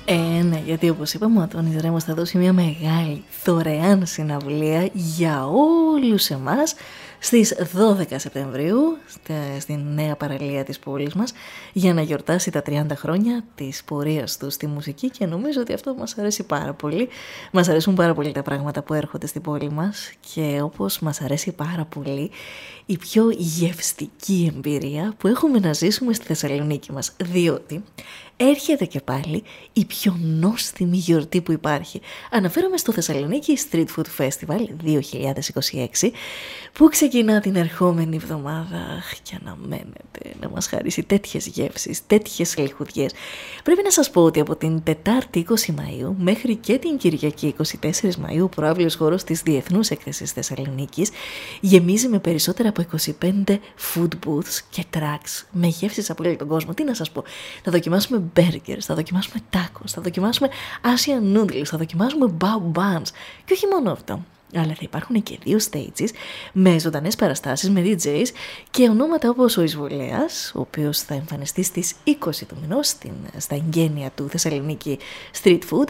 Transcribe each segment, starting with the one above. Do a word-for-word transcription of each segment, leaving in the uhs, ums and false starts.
Ε, ναι, γιατί όπως είπαμε, ο Αντώνης Ρέμος θα δώσει μια μεγάλη δωρεάν συναυλία για όλους εμάς στις δώδεκα Σεπτεμβρίου στην νέα παραλία της πόλης μας για να γιορτάσει τα τριάντα χρόνια της πορείας του στη μουσική, και νομίζω ότι αυτό μας αρέσει πάρα πολύ. Μας αρέσουν πάρα πολύ τα πράγματα που έρχονται στην πόλη μας, και όπως μας αρέσει πάρα πολύ η πιο γευστική εμπειρία που έχουμε να ζήσουμε στη Θεσσαλονίκη μας, διότι έρχεται και πάλι η πιο νόστιμη γιορτή που υπάρχει. Αναφέρομαι στο Θεσσαλονίκη Street Food Festival δύο χιλιάδες είκοσι έξι, που ξεκινά την ερχόμενη εβδομάδα, και αναμένεται να μας χαρίσει τέτοιες γεύσεις, τέτοιες λιχουδιές. Πρέπει να σας πω ότι από την Τετάρτη είκοσι Μαΐου μέχρι και την Κυριακή είκοσι τέσσερις Μαΐου ο προάβλιος χώρος της Διεθνούς Έκθεσης Θεσσαλονίκης γεμίζει με περισσότερα από είκοσι πέντε food booths και tracks με γεύσεις από όλο τον κόσμο. Τι να σας πω, θα δοκιμάσουμε burgers, θα δοκιμάσουμε tacos, θα δοκιμάσουμε Asian noodles, θα δοκιμάσουμε bao buns, και όχι μόνο αυτό, αλλά θα υπάρχουν και δύο stages με ζωντανές παραστάσεις, με ντι τζέις και ονόματα όπως ο Εισβολέας, ο οποίος θα εμφανιστεί στις είκοσι του μηνός στην, στα εγγένεια του Θεσσαλονίκη Street Food.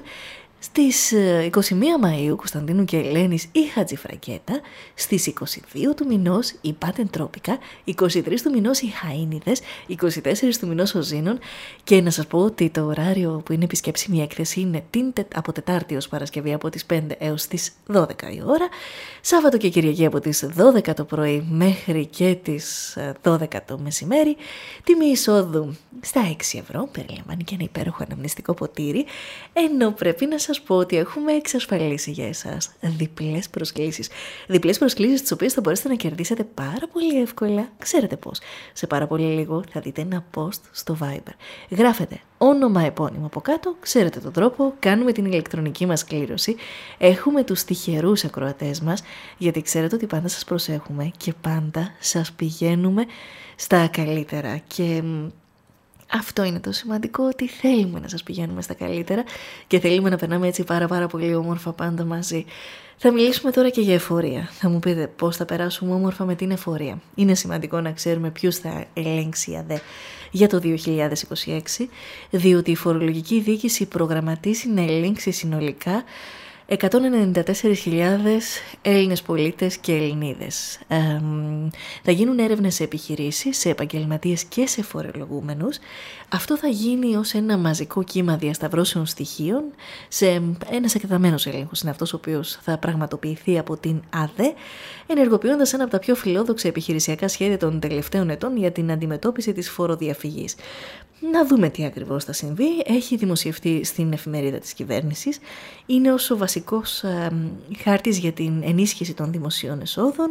Στις είκοσι μία Μαΐου Κωνσταντίνου και Ελένης η Χατζηφραγκέτα, στις είκοσι δύο του μηνός η Patent Tropica, είκοσι τρεις του μηνός οι Χαΐνιδες, είκοσι τέσσερις του μηνός ο Ζήνων, και να σας πω ότι το ωράριο που είναι επισκέψιμη έκθεση είναι την, από Τετάρτη ως Παρασκευή από τις πέντε έως τις δώδεκα η ώρα, Σάββατο και Κυριακή από τις δώδεκα το πρωί μέχρι και τις δώδεκα το μεσημέρι. Τιμή εισόδου στα έξι ευρώ, περιλαμβάνει και ένα υπέροχο αναμνηστικό ποτήρι, ενώ πρέπει να σας πω ότι έχουμε εξασφαλίσει για εσάς διπλές προσκλήσεις. Διπλές προσκλήσεις τις οποίες θα μπορέσετε να κερδίσετε πάρα πολύ εύκολα. Ξέρετε πώς. Σε πάρα πολύ λίγο θα δείτε ένα post στο Viber. Γράφετε όνομα, επώνυμο από κάτω, ξέρετε τον τρόπο, κάνουμε την ηλεκτρονική μας κλήρωση. Έχουμε τους τυχερούς ακροατές μας, γιατί ξέρετε ότι πάντα σας προσέχουμε και πάντα σας πηγαίνουμε στα καλύτερα. Και αυτό είναι το σημαντικό, ότι θέλουμε να σας πηγαίνουμε στα καλύτερα και θέλουμε να περνάμε έτσι πάρα πάρα πολύ όμορφα πάντα μαζί. Θα μιλήσουμε τώρα και για εφορία. Θα μου πείτε πώς θα περάσουμε όμορφα με την εφορία. Είναι σημαντικό να ξέρουμε ποιους θα ελέγξει η ΑΔΕ για το δύο χιλιάδες είκοσι έξι, διότι η φορολογική διοίκηση προγραμματίζει να ελέγξει συνολικά εκατόν ενενήντα τέσσερις χιλιάδες Έλληνες πολίτες και Ελληνίδες. Ε, θα γίνουν έρευνες σε επιχειρήσεις, σε επαγγελματίες και σε φορολογούμενους. Αυτό θα γίνει ως ένα μαζικό κύμα διασταυρώσεων στοιχείων, σε ένας εκτεταμένος έλεγχος είναι αυτός ο οποίος θα πραγματοποιηθεί από την ΑΔΕ, ενεργοποιώντας ένα από τα πιο φιλόδοξα επιχειρησιακά σχέδια των τελευταίων ετών για την αντιμετώπιση της φοροδιαφυγής. Να δούμε τι ακριβώς θα συμβεί. Έχει δημοσιευτεί στην εφημερίδα της κυβέρνησης. Είναι ως ο βασικός ε, χάρτης για την ενίσχυση των δημοσίων εσόδων.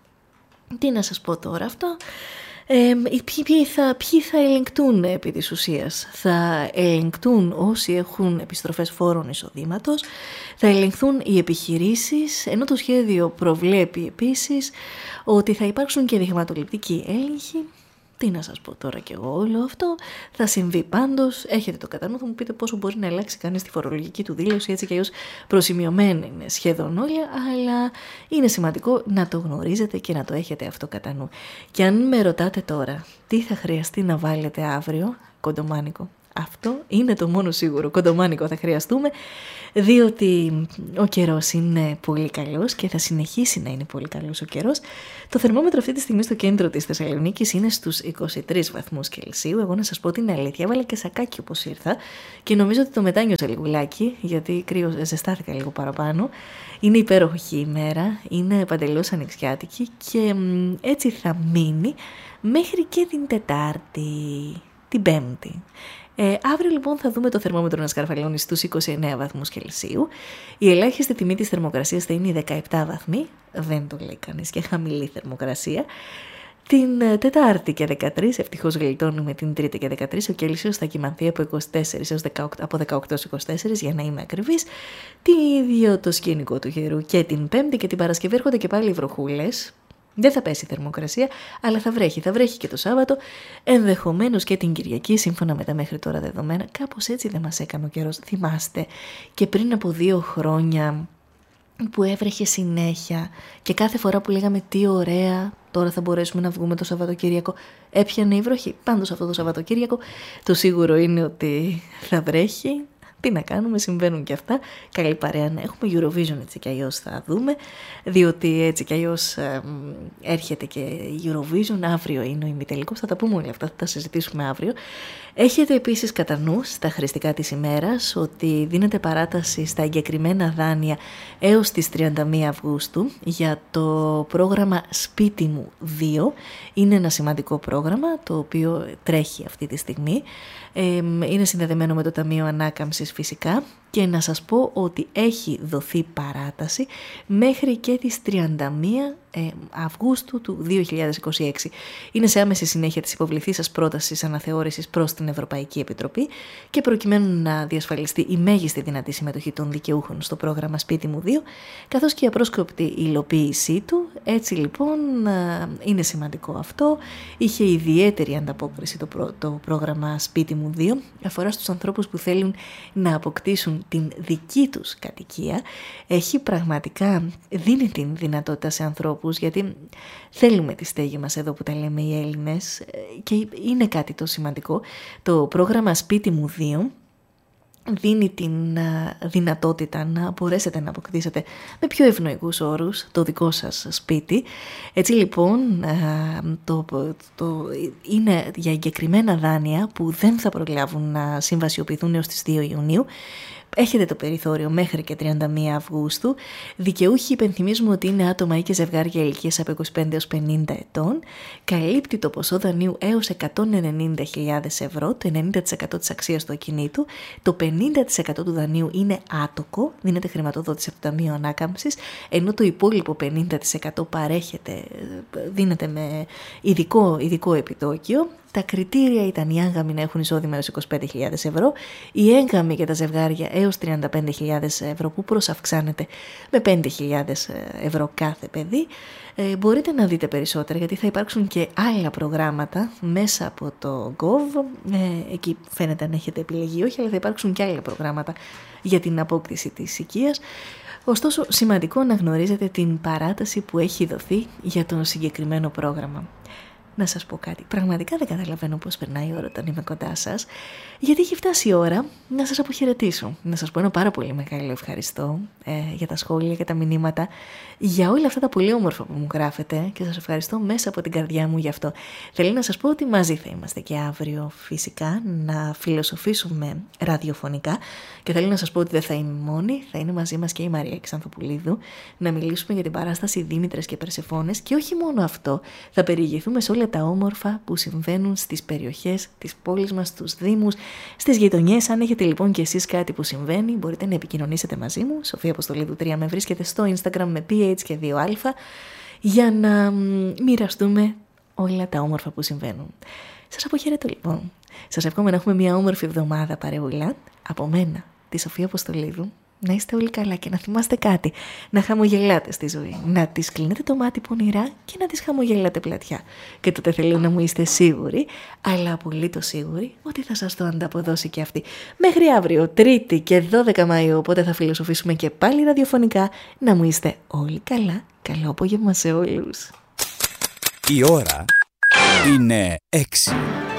Τι να σας πω τώρα αυτό. Ε, ποιοι, θα, ποιοι θα ελεγκτούν επί της ουσίας? Θα ελεγκτούν όσοι έχουν επιστροφές φόρων εισοδήματος, θα ελεγχθούν οι επιχειρήσεις, ενώ το σχέδιο προβλέπει επίσης ότι θα υπάρξουν και δειγματοληπτικοί έλεγχοι. Τι να σας πω τώρα κι εγώ, όλο αυτό θα συμβεί πάντως. Έχετε το κατά νου, θα μου πείτε πόσο μπορεί να αλλάξει κανείς τη φορολογική του δήλωση, έτσι κι αλλιώς προσημειωμένη είναι σχεδόν όλα, αλλά είναι σημαντικό να το γνωρίζετε και να το έχετε αυτό κατά νου. Και αν με ρωτάτε τώρα τι θα χρειαστεί να βάλετε αύριο, κοντομάνικο. Αυτό είναι το μόνο σίγουρο. Κοντομάνικο θα χρειαστούμε, διότι ο καιρός είναι πολύ καλός και θα συνεχίσει να είναι πολύ καλός ο καιρός. Το θερμόμετρο αυτή τη στιγμή στο κέντρο της Θεσσαλονίκης είναι στους είκοσι τρεις βαθμούς Κελσίου. Εγώ να σας πω την αλήθεια, έβαλα και σακάκι όπως ήρθα και νομίζω ότι το μετάνιωσα λιγουλάκι, γιατί κρύο, ζεστάθηκα λίγο παραπάνω. Είναι υπέροχη η ημέρα, είναι παντελώς ανοιξιάτικη και έτσι θα μείνει μέχρι και την Τετάρτη, την Πέμπτη. Ε, αύριο λοιπόν θα δούμε το θερμόμετρο να σκαρφαλώνει στους είκοσι εννέα βαθμούς Κελσίου. Η ελάχιστη τιμή της θερμοκρασίας θα είναι οι δεκαεπτά βαθμοί. Δεν το λέει κανείς, και χαμηλή θερμοκρασία. Την Τετάρτη και δεκατρείς, ευτυχώς γλιτώνουμε την Τρίτη και δεκατρείς, ο Κέλσιος θα κυμανθεί από, είκοσι τέσσερα έως δεκαοκτώ, από δεκαοκτώ έως είκοσι τέσσερα για να είμαι ακριβής. Την ίδιο το σκηνικό του καιρού και την Πέμπτη και την Παρασκευή έρχονται και πάλι οι βροχούλες. Δεν θα πέσει η θερμοκρασία, αλλά θα βρέχει. Θα βρέχει και το Σάββατο, ενδεχομένως και την Κυριακή, σύμφωνα με τα μέχρι τώρα δεδομένα. Κάπως έτσι δεν μας έκανε ο καιρός. Θυμάστε και πριν από δύο χρόνια που έβρεχε συνέχεια και κάθε φορά που λέγαμε τι ωραία, τώρα θα μπορέσουμε να βγούμε το Σαββατοκύριακο, έπιανε η βροχή. Πάντως αυτό το Σαββατοκύριακο το σίγουρο είναι ότι θα βρέχει. Τι να κάνουμε, συμβαίνουν και αυτά. Καλή παρέα να έχουμε. Eurovision έτσι κι αλλιώς θα δούμε, διότι έτσι κι αλλιώς ε, έρχεται και Eurovision. Αύριο είναι ο ημιτελικός, θα τα πούμε όλα αυτά, θα τα συζητήσουμε αύριο. Έχετε επίσης κατά νου στα χρηστικά της ημέρας ότι δίνεται παράταση στα εγκεκριμένα δάνεια έως τις τριάντα μία Αυγούστου για το πρόγραμμα Σπίτι μου δύο. Είναι ένα σημαντικό πρόγραμμα το οποίο τρέχει αυτή τη στιγμή. Είναι συνδεδεμένο με το Ταμείο Ανάκαμψης φυσικά και να σας πω ότι έχει δοθεί παράταση μέχρι και τις τριάντα μία Αυγούστου του δύο χιλιάδες είκοσι έξι. Είναι σε άμεση συνέχεια της υποβληθής σας πρότασης αναθεώρησης προς την Ευρωπαϊκή Επιτροπή και προκειμένου να διασφαλιστεί η μέγιστη δυνατή συμμετοχή των δικαιούχων στο πρόγραμμα Σπίτι μου δύο, καθώς και η απρόσκοπτη υλοποίησή του. Έτσι λοιπόν είναι σημαντικό αυτό. Είχε ιδιαίτερη ανταπόκριση το, πρό, το πρόγραμμα Σπίτι μου δύο, αφορά στους ανθρώπους που θέλουν να αποκτήσουν την δική τους κατοικία. Έχει πραγματικά, δίνει την δυνατότητα σε ανθρώπους, γιατί θέλουμε τη στέγη μας εδώ που τα λέμε οι Έλληνες και είναι κάτι το σημαντικό. Το πρόγραμμα Σπίτι μου δύο δίνει την δυνατότητα να μπορέσετε να αποκτήσετε με πιο ευνοϊκούς όρους το δικό σας σπίτι. Έτσι λοιπόν το, το, είναι για εγκεκριμένα δάνεια που δεν θα προλάβουν να συμβασιοποιηθούν έως τις δύο Ιουνίου. Έχετε το περιθώριο μέχρι και τριάντα μία Αυγούστου. Δικαιούχοι υπενθυμίζουμε ότι είναι άτομα ή και ζευγάρια ηλικίας από είκοσι πέντε έως πενήντα ετών. Καλύπτει το ποσό δανείου έως εκατόν ενενήντα χιλιάδες ευρώ, το ενενήντα τοις εκατό της αξίας του ακινήτου. Το πενήντα τοις εκατό του δανείου είναι άτοκο, δίνεται χρηματοδότηση από το Ταμείο Ανάκαμψης, ενώ το υπόλοιπο πενήντα τοις εκατό παρέχεται, δίνεται με ειδικό, ειδικό επιτόκιο. Τα κριτήρια ήταν οι άγαμοι να έχουν εισόδημα έως είκοσι πέντε χιλιάδες ευρώ, οι έγκαμοι για τα ζευγάρια έως τριάντα πέντε χιλιάδες ευρώ που προσαυξάνεται με πέντε χιλιάδες ευρώ κάθε παιδί. Ε, μπορείτε να δείτε περισσότερα γιατί θα υπάρξουν και άλλα προγράμματα μέσα από το Gov. Ε, εκεί φαίνεται να έχετε επιλεγεί όχι, αλλά θα υπάρξουν και άλλα προγράμματα για την απόκτηση της οικίας. Ωστόσο, σημαντικό να γνωρίζετε την παράταση που έχει δοθεί για το συγκεκριμένο πρόγραμμα. Να σας πω κάτι, πραγματικά δεν καταλαβαίνω πώς περνάει η ώρα όταν είμαι κοντά σας, γιατί έχει φτάσει η ώρα να σας αποχαιρετήσω. Να σας πω ένα πάρα πολύ μεγάλο ευχαριστώ ε, για τα σχόλια και τα μηνύματα, για όλα αυτά τα πολύ όμορφα που μου γράφετε και σας ευχαριστώ μέσα από την καρδιά μου γι' αυτό. Θέλω να σας πω ότι μαζί θα είμαστε και αύριο φυσικά να φιλοσοφήσουμε ραδιοφωνικά και θέλω να σας πω ότι δεν θα είμαι μόνη, θα είναι μαζί μας και η Μαρία Ξανθοπουλίδου να μιλήσουμε για την παράσταση Δήμητρες και Περσεφόνες και όχι μόνο αυτό, θα περιηγηθούμε σε όλα τα όμορφα που συμβαίνουν στις περιοχές της πόλης μας, στους δήμους, στις γειτονιές. Αν έχετε λοιπόν και εσείς κάτι που συμβαίνει, μπορείτε να επικοινωνήσετε μαζί μου. Σοφία Αποστολίδου τρία με βρίσκεται στο Instagram με πι έιτς και δύο α για να μοιραστούμε όλα τα όμορφα που συμβαίνουν. Σας αποχαιρετώ λοιπόν. Σας εύχομαι να έχουμε μια όμορφη εβδομάδα παρεούλα. Από μένα, τη Σοφία Αποστολίδου. Να είστε όλοι καλά και να θυμάστε κάτι. Να χαμογελάτε στη ζωή. Να τις κλείνετε το μάτι πονηρά και να τις χαμογελάτε πλατιά. Και τότε θέλω να μου είστε σίγουροι, αλλά απολύτως σίγουροι, ότι θα σας το ανταποδώσει και αυτή. Μέχρι αύριο, Τρίτη και δώδεκα Μαΐου, οπότε θα φιλοσοφήσουμε και πάλι ραδιοφωνικά. Να μου είστε όλοι καλά. Καλό απόγευμα σε όλους. Η ώρα είναι έξι.